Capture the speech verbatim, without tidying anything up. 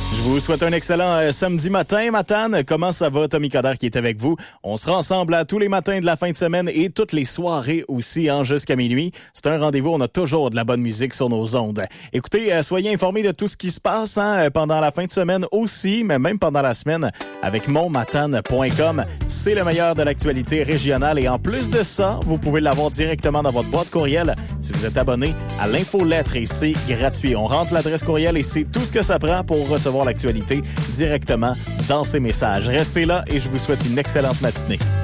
Je vous souhaite un excellent euh, samedi matin, Matane. Comment ça va? Tommy Coderre qui est avec vous. On sera ensemble à tous les matins de la fin de semaine et toutes les soirées aussi, hein, jusqu'à minuit. C'est un rendez-vous, on a toujours de la bonne musique sur nos ondes. Écoutez, euh, soyez informés de tout ce qui se passe hein, pendant la fin de semaine aussi, mais même pendant la semaine avec mon matane point com. C'est le meilleur de l'actualité régionale et en plus de ça, vous pouvez l'avoir directement dans votre boîte courriel si vous êtes abonné à l'infolettre et c'est gratuit. On rentre l'adresse courriel et c'est tout ce que ça prend pour recevoir l'actualité directement dans ces messages. Restez là et je vous souhaite une excellente matinée.